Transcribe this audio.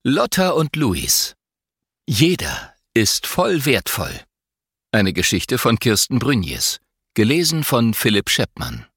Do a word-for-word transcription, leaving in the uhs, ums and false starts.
Lotta und Luis. Jeder ist voll wertvoll. Eine Geschichte von Kirsten Brünjes, gelesen von Philipp Scheppmann.